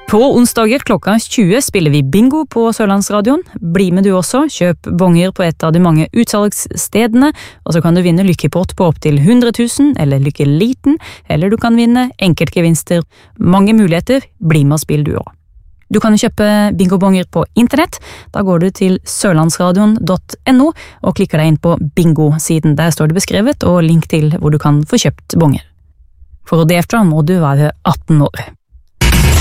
På onsdager klokka 20 spiller vi bingo på Sørlandsradion. Bli med du også, kjøp bonger på et av de mange utsalgsstedene, og så kan du vinne lykkepott på opp til 100 000, eller lykkeliten, eller du kan vinne enkeltgevinster. Mange muligheter, bli med og spill du også. Du kan kjøpe bingobonger på internett. Da går du til sørlandsradion.no og klikker deg inn på bingo-siden. Der står det beskrevet og link til hvor du kan få kjøpt bonger. For å delta må du være 18 år.